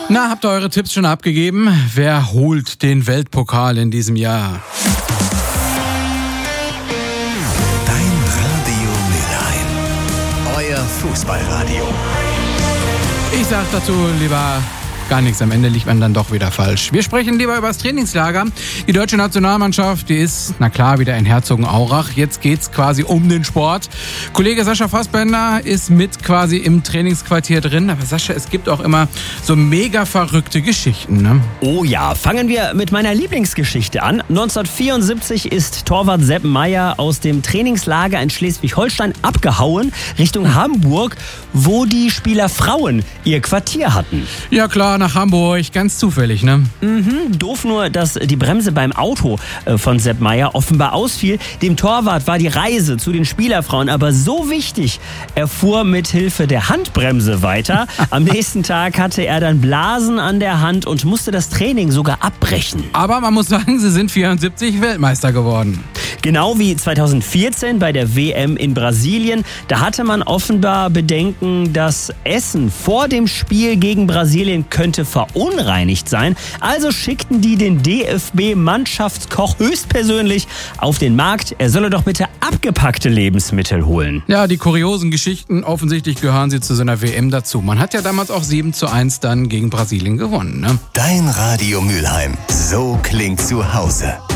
Na, habt ihr eure Tipps schon abgegeben? Wer holt den Weltpokal in diesem Jahr? Dein Radio Mülheim. Euer Fußballradio. Ich sag dazu lieber gar nichts. Am Ende liegt man dann doch wieder falsch. Wir sprechen lieber über das Trainingslager. Die deutsche Nationalmannschaft, die ist, na klar, wieder in Herzogenaurach. Jetzt geht's quasi um den Sport. Kollege Sascha Fassbender ist mit quasi im Trainingsquartier drin. Aber Sascha, es gibt auch immer so mega verrückte Geschichten, ne? Oh ja, fangen wir mit meiner Lieblingsgeschichte an. 1974 ist Torwart Sepp Maier aus dem Trainingslager in Schleswig-Holstein abgehauen Richtung Hamburg, wo die Spielerfrauen ihr Quartier hatten. Ja klar, nach Hamburg, ganz zufällig, ne? Doof nur, dass die Bremse beim Auto von Sepp Maier offenbar ausfiel. Dem Torwart war die Reise zu den Spielerfrauen aber so wichtig. Er fuhr mit Hilfe der Handbremse weiter. Am nächsten Tag hatte er dann Blasen an der Hand und musste das Training sogar abbrechen. Aber man muss sagen, sie sind 74 Weltmeister geworden. Genau wie 2014 bei der WM in Brasilien. Da hatte man offenbar Bedenken, das Essen vor dem Spiel gegen Brasilien könnte verunreinigt sein. Also schickten die den DFB-Mannschaftskoch höchstpersönlich auf den Markt. Er solle doch bitte abgepackte Lebensmittel holen. Ja, die kuriosen Geschichten, offensichtlich gehören sie zu so einer WM dazu. Man hat ja damals auch 7:1 dann gegen Brasilien gewonnen, ne? Dein Radio Mülheim. So klingt zu Hause.